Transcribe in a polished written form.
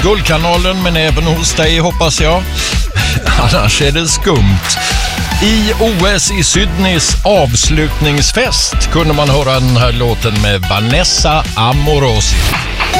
Guldkanalen, men även hos dig hoppas jag. Annars är det skumt. I OS i Sydneys avslutningsfest kunde man höra den här låten med Vanessa Amorosi.